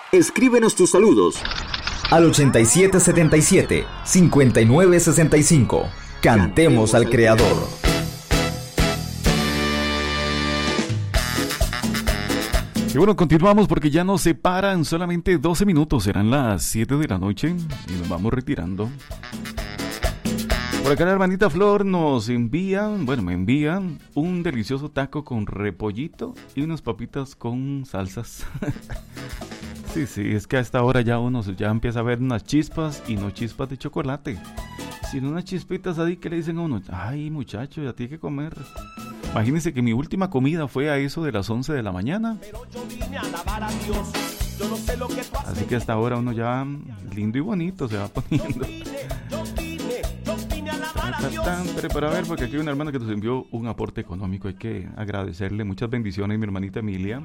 Escríbenos tus saludos al 8777-5965. Cantemos al Creador. Y bueno, continuamos porque ya nos separan solamente 12 minutos. Serán las 7 de la noche y nos vamos retirando. Por acá la hermanita Flor nos envía, me envían un delicioso taco con repollito y unas papitas con salsas. Sí, es que a esta hora ya uno ya empieza a ver unas chispas y no chispas de chocolate, sino unas chispitas ahí que le dicen a uno, ay muchacho, ya tiene que comer. Imagínense que mi última comida fue a eso de las 11 de la mañana. Así que hasta ahora uno ya lindo y bonito se va poniendo. Pero a ver, porque aquí hay una hermana que nos envió un aporte económico. Hay que agradecerle. Muchas bendiciones, mi hermanita Emilia.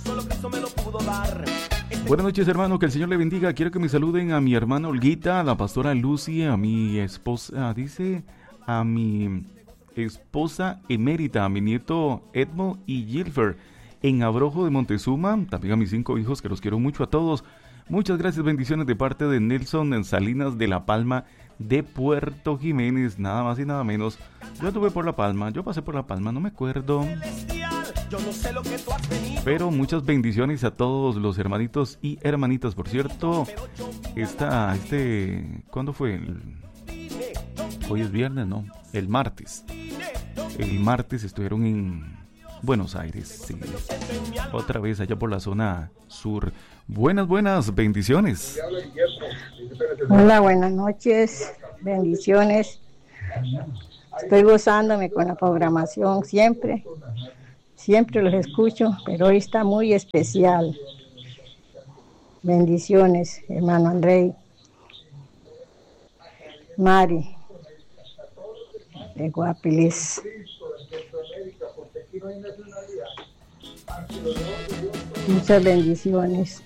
Buenas noches, hermano, que el Señor le bendiga. Quiero que me saluden a mi hermana Olguita, a la pastora Lucy, a mi esposa, a mi esposa emérita, a mi nieto Edmo y Gilfer en Abrojo de Montezuma, también a mis 5 hijos que los quiero mucho a todos. Muchas gracias, bendiciones de parte de Nelson en Salinas de La Palma de Puerto Jiménez, nada más y nada menos. Yo pasé por La Palma, no me acuerdo. Pero muchas bendiciones a todos los hermanitos y hermanitas. Por cierto, ¿cuándo fue? Hoy es viernes, ¿no? El martes estuvieron en Buenos Aires, sí. Otra vez allá por la zona sur. Buenas bendiciones. Hola, buenas noches, bendiciones. Estoy gozándome con la programación siempre los escucho, pero hoy está muy especial. Bendiciones, hermano Andrei, Mari de Guapiles. Muchas bendiciones.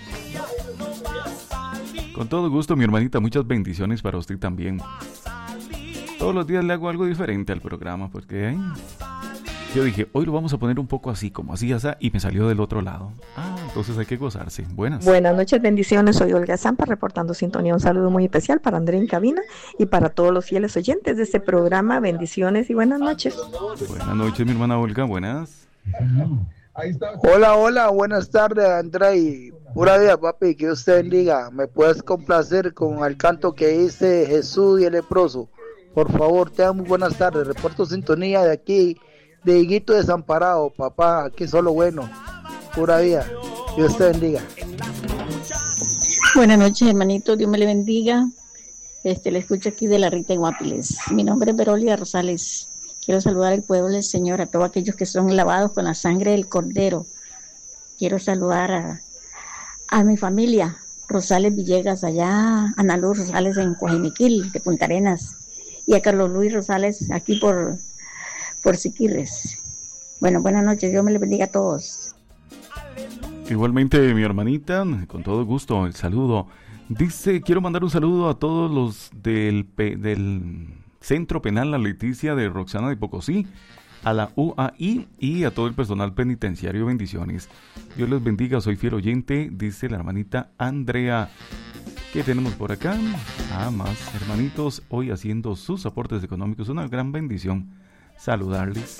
Con todo gusto, mi hermanita, muchas bendiciones para usted también. Todos los días le hago algo diferente al programa porque yo dije, hoy lo vamos a poner un poco así, como así, y me salió del otro lado. Entonces hay que gozarse. Buenas noches, bendiciones. Soy Olga Zampa, reportando sintonía. Un saludo muy especial para André en cabina y para todos los fieles oyentes de este programa. Bendiciones y buenas noches. Buenas noches, mi hermana Olga. Buenas. Hola, buenas tardes, André. Pura vida, papi, que usted bendiga. ¿Me puedes complacer con el canto que dice Jesús y el leproso? Por favor, tengan muy buenas tardes. Reporto sintonía de aquí, de Higuito Desamparado, papá, aquí solo bueno. Pura vida, Dios te bendiga. Buenas noches, hermanito, Dios me le bendiga. Le escucho aquí de la Rita en Guapiles. Mi nombre es Verolia Rosales. Quiero saludar al pueblo del Señor, a todos aquellos que son lavados con la sangre del Cordero. Quiero saludar a mi familia, Rosales Villegas, allá, Ana Luz Rosales en Coajimiquil, de Punta Arenas, y a Carlos Luis Rosales, aquí por Siquirres. Bueno, buenas noches, Dios me le bendiga a todos. Igualmente, mi hermanita, con todo gusto, el saludo. Dice, quiero mandar un saludo a todos los del Centro Penal La Leticia de Roxana de Pocosí, a la UAI y a todo el personal penitenciario. Bendiciones. Dios les bendiga, soy fiel oyente, dice la hermanita Andrea. ¿Qué tenemos por acá? Más hermanitos hoy haciendo sus aportes económicos. Una gran bendición saludarles.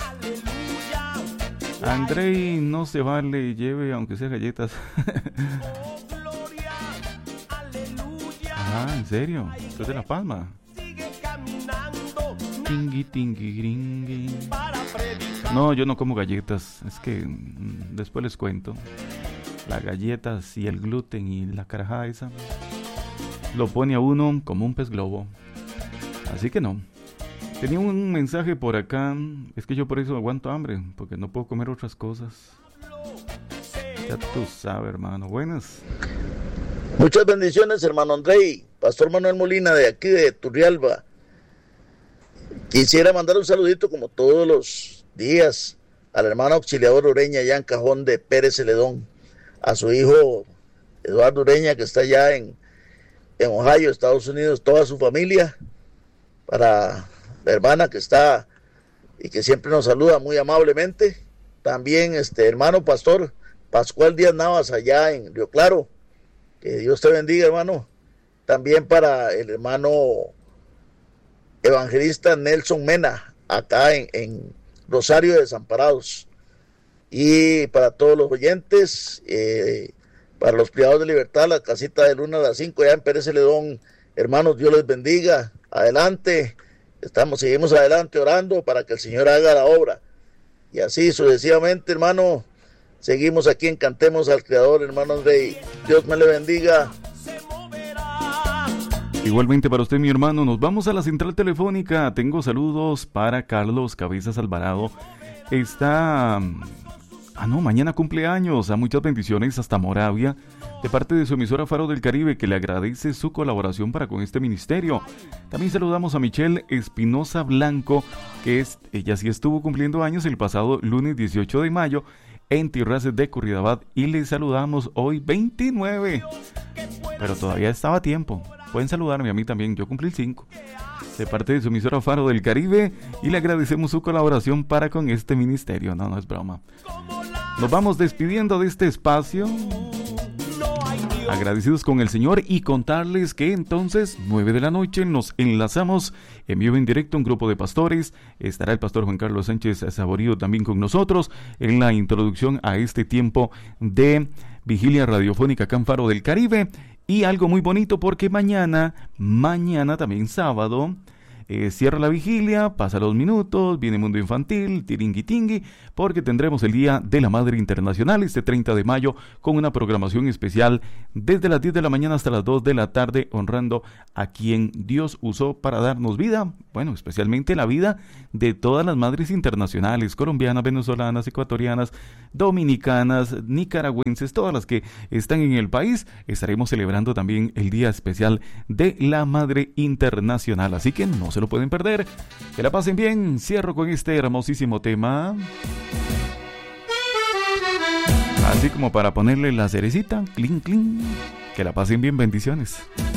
Andrei, no se vale, lleve aunque sea galletas. ¿En serio? ¿Esto es de La Palma? No, yo no como galletas. Es que después les cuento. Las galletas y el gluten y la carajada esa lo pone a uno como un pez globo. Así que no. Tenía un mensaje por acá. Es que yo por eso aguanto hambre, porque no puedo comer otras cosas. Ya tú sabes, hermano. Buenas. Muchas bendiciones, hermano Andrei. Pastor Manuel Molina, de aquí de Turrialba. Quisiera mandar un saludito, como todos los días, al hermano auxiliador Ureña, allá en Cajón de Pérez Celedón, a su hijo Eduardo Ureña, que está allá en Ohio, Estados Unidos, toda su familia, para la hermana que está y que siempre nos saluda muy amablemente. También hermano pastor Pascual Díaz Navas, allá en Río Claro, Que Dios te bendiga, hermano. También para el hermano evangelista Nelson Mena, acá en Rosario de Desamparados. Y para todos los oyentes, para los privados de libertad, la casita de Luna a las 5, allá en Pérez Celedón. Hermanos, Dios les bendiga. Adelante. Seguimos adelante orando para que el Señor haga la obra. Y así sucesivamente, hermano, seguimos aquí en Cantemos al Creador, hermano Andrei. Dios me le bendiga. Igualmente para usted, mi hermano. Nos vamos a la central telefónica. Tengo saludos para Carlos Cabezas Alvarado. Mañana cumpleaños. A muchas bendiciones hasta Moravia, de parte de su emisora Faro del Caribe, que le agradece su colaboración para con este ministerio. También saludamos a Michelle Espinosa Blanco, que ella sí estuvo cumpliendo años el pasado lunes 18 de mayo en Tirraces de Curridabat, y le saludamos hoy 29. Pero todavía estaba a tiempo. Pueden saludarme a mí también, yo cumplí el 5. De parte de su emisora Faro del Caribe, y le agradecemos su colaboración para con este ministerio. No es broma. Nos vamos despidiendo de este espacio, agradecidos con el Señor, y contarles que entonces 9 de la noche nos enlazamos en vivo en directo un grupo de pastores. Estará el pastor Juan Carlos Sánchez Saborío también con nosotros en la introducción a este tiempo de vigilia radiofónica acá en Faro del Caribe. Y algo muy bonito, porque mañana también sábado, cierra la vigilia, pasa los minutos, viene Mundo Infantil, tiringui-tingui, porque tendremos el Día de la Madre Internacional este 30 de mayo con una programación especial desde las 10 de la mañana hasta las 2 de la tarde, honrando a quien Dios usó para darnos vida, bueno, especialmente la vida de todas las madres internacionales, colombianas, venezolanas, ecuatorianas, dominicanas, nicaragüenses, todas las que están en el país. Estaremos celebrando también el Día Especial de la Madre Internacional, así que no se lo pueden perder. Que la pasen bien. Cierro con este hermosísimo tema, así como para ponerle la cerecita. Clink, clink. Que la pasen bien. Bendiciones.